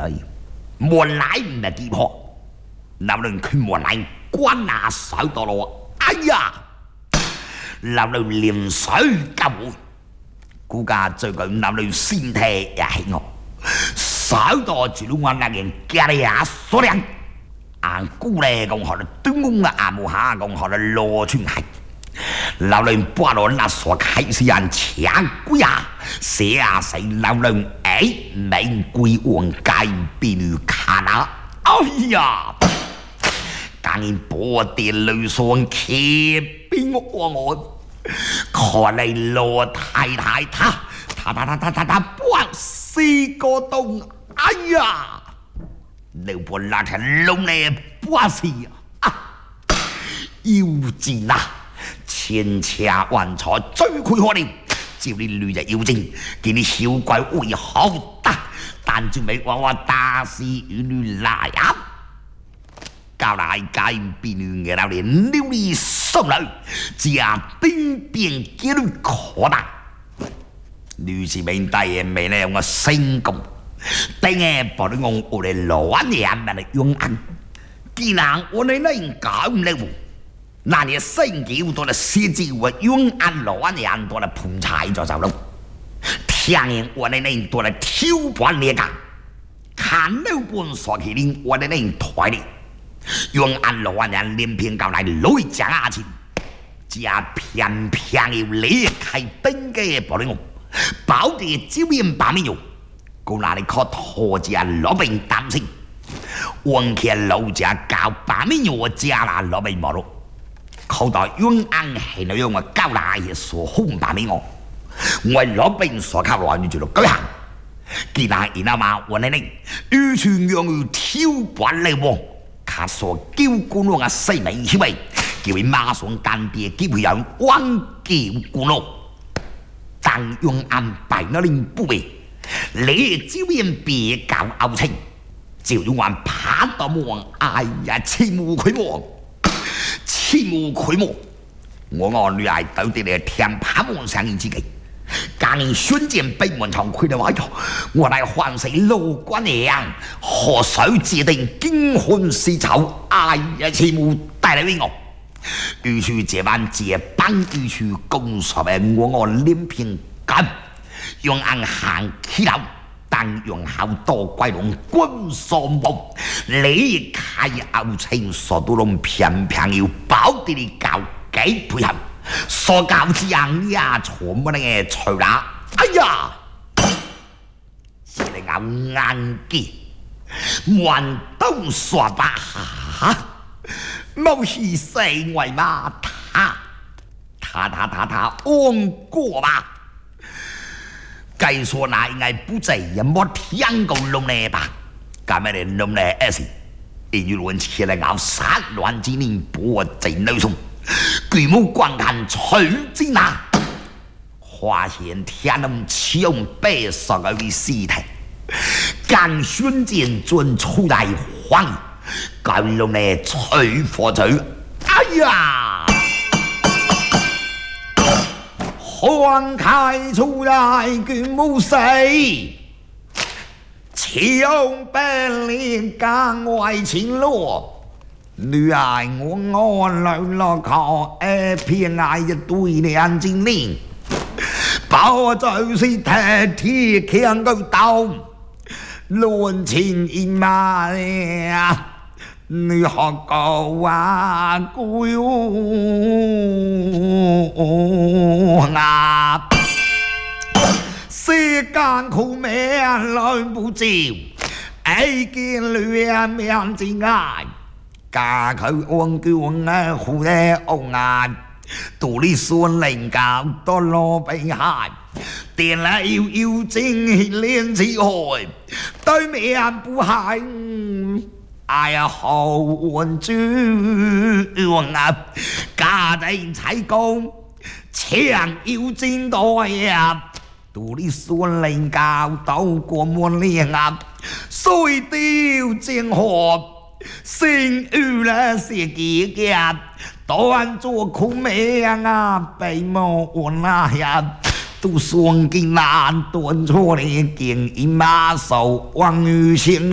来，门来唔係幾破，老人佢門來關下手到咯，哎呀！老人連水交會，估價最近老人身體也係我，手到住到我那件家裡也所量，按估咧講學到端公嘅阿母下講學到羅春係。老人把羅那所開始人搶鬼啊，寫啊死老人命歸王街邊去看啊！哎呀，當然波跌淚霜騎邊我，看嚟羅太太他幫四個洞，哎呀，你把那條龍嚟幫死啊！要戰啊！千車萬錯最佢可憐，照你女日要精，見你小鬼會好得，但最尾話大事與你來啊！教大街邊嘅老年溜你心裏，只邊邊叫你可能，女士命大嘢未咧我成功，等嘅把你講我哋攞嘢咪嚟用硬，既然我哋能搞唔嚟。那你生叫到了寫字我用按老安人多了碰菜就走路，聽人我哋呢多了挑半列噶，看老半所起令我哋呢台哩，用按老安人連篇搞來攞一隻牙籤，加偏要離開登嘅玻璃屋，保地招人把面用，嗰那裡可拖隻老兵擔心，王家老隻搞把面用加那老兵冇咯。口袋用硬係那樣嘅交大嘢所空把俾我老兵所靠來你就舉行，既然而家嘛我哋呢完全讓佢挑慣嚟喎，卡所叫官我嘅西美以為，叫佢馬上間諜機會有關叫官咯，但用安排那令不備，你招人別搞拗情，就用完拍到望，哎呀切無佢望。切無佢望，我女兒到底嚟天拍望上你自己，假如瞬間被門窗開的話喲，我來換成老官娘，何須指定驚魂絲綢？哎呀，切無帶來俾我，於是這晚這班於是公所謂我連篇咁，用硬行起樓。但用好多鬼龍軍所夢，你開拗情所都龍偏要保地你搞幾配合，所搞之人呀，全部嘅除啦！哎呀，是你拗硬嘅，還東耍吧嚇，冇事四圍嘛，他安過吧。該說那應該不在也沒聽過龍呢吧？咁樣的龍呢也是，因為起來咬殺亂之年波在內中，巨目觀看取之那，發現天龍使用白色嘅屍體，間瞬間轉出來荒，咁龍呢取火嘴，哎呀！黃開出來佢冇死，槍兵連間外前路，女兒我來落靠偏愛一對眼睛呢，包就是鐵槍個刀，亂情一馬呀！你學過話句啊，世間苦命來不照，愛見亂命之愛，家佢戇叫愛胡咧戇眼，獨立算靈教多羅比海，電來要精練之害，對面不害。哎呀，好運豬啊！家庭采工，槍要戰鬥呀！獨立算靈教到過門練啊，水調江河，sinh ưu là sẽ kỹ kẹp toàn chùa khung mê ngà bày mô ổn là hiệp tu xuống kinh nạn tuần chùa này kiềng im ma sầu quang như